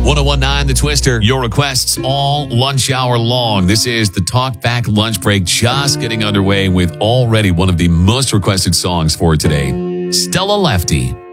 1019 The Twister. Your requests all lunch hour long. This is the Talk Back lunch break, just getting underway with already one of the most requested songs for today, Stella Lefty.